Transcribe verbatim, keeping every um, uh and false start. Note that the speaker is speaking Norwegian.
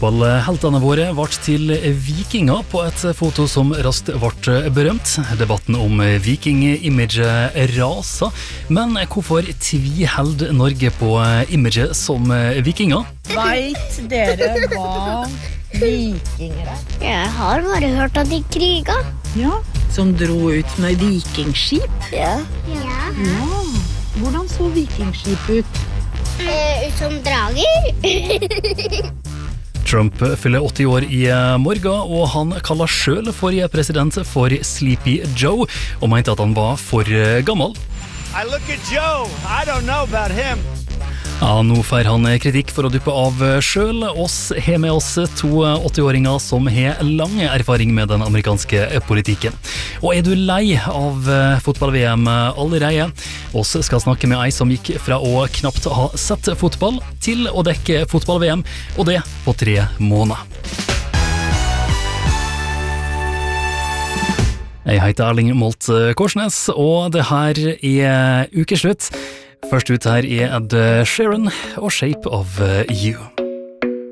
Fotballheltene våre ble til vikinger på et foto som raskt ble berømt. Debatten om viking-imaget raser. Men hvorfor tviholder Norge på imaget som vikinger? Vet dere hva vikinger er? Jeg har bare hørt at de kriget. Ja, som dro ut med vikingskip. Ja. Ja. Ja, hvordan så vikingskip ut? Eh, ut som drager. Trump fyller åtti år i morgen, og han kaller selv forrige president for Sleepy Joe, og mente at han var for gammel. I look at Joe. I don't know about him. Ja, nå får han kritikk for å duppe av selv. Oss har med oss to åtti-åringer som har lang erfaring med den amerikanske politikken. Og er du lei av fotball-V M allerede? Oss skal snakke med ei som gikk fra å knapt ha sett fotball til å dekke fotball-V M, og det på tre måneder. Jeg heter Erling Molt Korsnes, og det her er ukeslutt. Først ut her er Ed Sheeran og Shape of You.